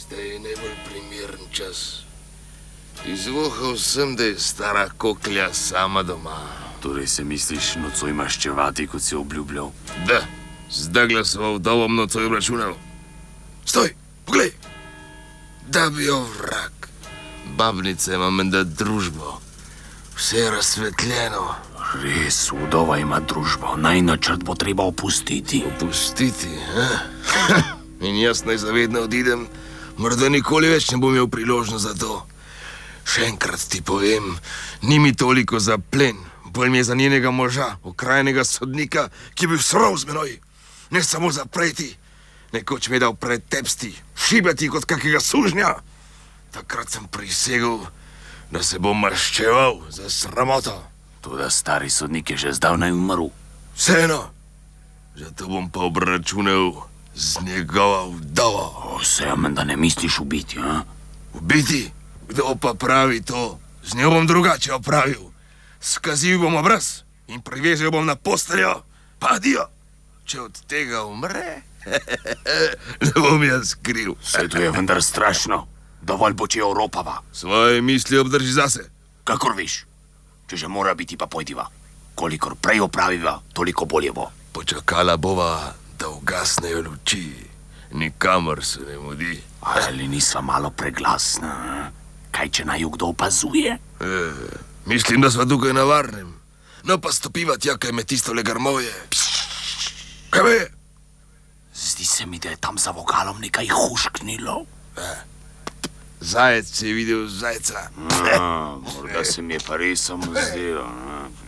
Zdaj je najbolj primeren čas. Izvohal sem, da je stara koklja sama doma. Torej se misliš nocoj maščevati, kot si obljubljal? Da, zdaj glasoval dovom nocoj računal. Stoj, poglej! Da bi jo vrak. Babnica ima menda družbo. Vse je razsvetljeno. Res, vdova ima družbo. Naj načrt bo treba opustiti. Opustiti, In jaz naj zavedno odidem, morda nikoli več ne bom imel priložnost za to. Še enkrat ti povem, ni mi toliko za plen, bolj mi je za njenega moža, okrajnega sodnika, ki je bil surov z menoj. Ne samo zapreti, nekoč mi je dal pretepsti, šibljati kot kakega sužnja. Takrat sem prisegel, da se bom maščeval za sramoto. Toda stari sodnik je že zdavnaj umrl. Vseeno, zato bom pa obračunal z njegovo vdovo. Vse, menda ne misliš ubiti, a? Ubiti? Kdo pa pravi to? Z njo bom drugače opravil. Skazil bom obraz in privezil bom na posteljo, pa adijo. Če od tega umre, ne bom jaz kriv. Vse to je vendar strašno. Dovolj bo, če Evropava. Svoje misli obdrži zase. Kakor veš. Če že mora biti, pa pojdiva. Kolikor prej opraviva, toliko bolje bo. Počakala bova, da ugasnejo luči. Nikamor se ne mudi. Ali nisva malo preglasna, a? Kaj, če naj jo kdo opazuje? Mislim, da sva tukaj na varnem. No pa stopiva tja, kaj me tistole grmovje. Kaj me je? Zdi se mi, da je tam za vogalom nekaj hušknilo. Zajec je videl zajca. Morda se mi je pa res samo zdelo.